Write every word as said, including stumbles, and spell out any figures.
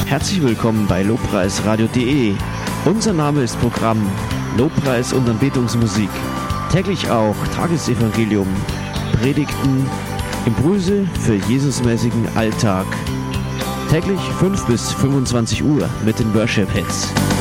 Herzlich willkommen bei lobpreisradio punkt de. Unser Name ist Programm Lobpreis und Anbetungsmusik. Täglich auch Tagesevangelium, Predigten, Impulse für Jesusmäßigen Alltag. Täglich fünf bis fünfundzwanzig Uhr mit den Worship Hits.